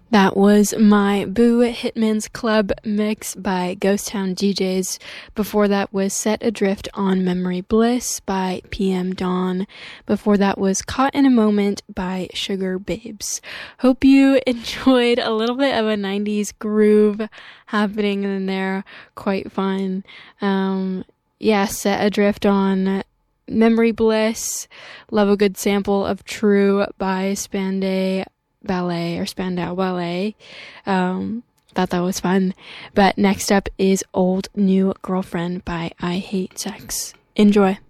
That was my Boo Hitman's Club mix by Ghost Town DJs. Before that was Set Adrift on Memory Bliss by PM Dawn. Before that was Caught in a Moment by Sugar Babes. Hope you enjoyed a little bit of a 90s groove happening in there. Quite fun. Set Adrift on Memory Bliss. Love a good sample of True by Spandau Ballet. Thought that was fun. But next up is Old New Girlfriend by I Hate Sex. Enjoy.